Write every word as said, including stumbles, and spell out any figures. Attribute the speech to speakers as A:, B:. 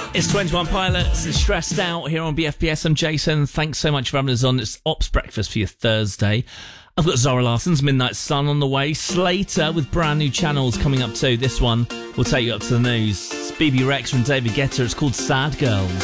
A: It's twenty-one Pilots and Stressed Out here on B F B S. I'm Jason. Thanks so much for having us on. It's Ops Breakfast for your Thursday. I've got Zara Larson's Midnight Sun on the way. Slater with brand new channels coming up too. This one will take you up to the news. It's B B Rex and David Guetta. It's called Sad Girls.